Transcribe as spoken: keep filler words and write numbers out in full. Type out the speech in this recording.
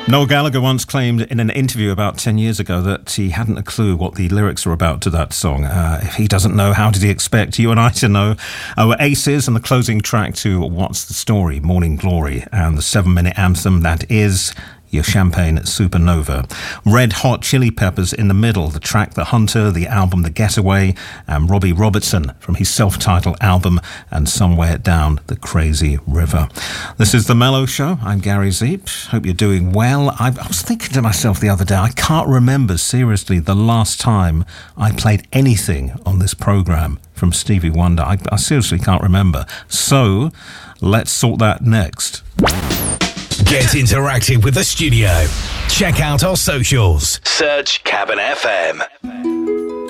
Noel Gallagher once claimed in an interview about ten years ago that he hadn't a clue what the lyrics were about to that song. Uh, if he doesn't know, how did he expect you and I to know? Our Aces and the closing track to What's the Story, Morning Glory, and the seven-minute anthem that is Your Champagne Supernova. Red Hot Chili Peppers in the middle, the track The Hunter, the album The Getaway, and Robbie Robertson from his self-titled album And Somewhere Down the Crazy River. This is The Mellow Show. I'm Gary Zeep. Hope you're doing well. I, I was thinking to myself the other day, I can't remember seriously the last time I played anything on this programme from Stevie Wonder. I, I seriously can't remember. So let's sort that next. Get interactive with the studio. Check out our socials. Search Cabin F M.